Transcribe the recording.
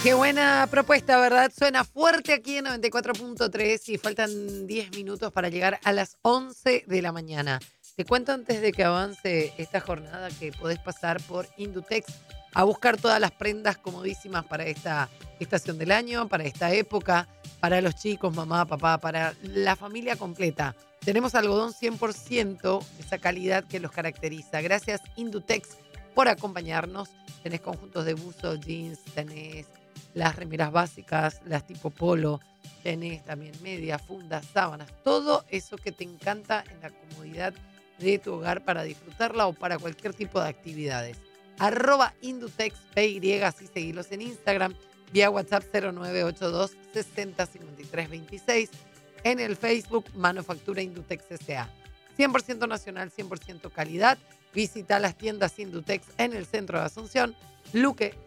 Qué buena propuesta, ¿verdad? Suena fuerte aquí en 94.3 y faltan 10 minutos para llegar a las 11 de la mañana. Te cuento antes de que avance esta jornada que podés pasar por Indutex a buscar todas las prendas comodísimas para esta estación del año, para esta época, para los chicos, mamá, papá, para la familia completa. Tenemos algodón 100%, esa calidad que los caracteriza. Gracias Indutex por acompañarnos. Tenés conjuntos de buzo, jeans, tenés las remeras básicas, las tipo polo, tenés también medias, fundas, sábanas, todo eso que te encanta en la comodidad de tu hogar para disfrutarla o para cualquier tipo de actividades. @IndutexPY, así seguilos en Instagram, vía WhatsApp 0982 60 53 26, en el Facebook Manufactura Indutex S.A. 100% nacional, 100% calidad. Visita las tiendas Indutex en el centro de Asunción, Luque,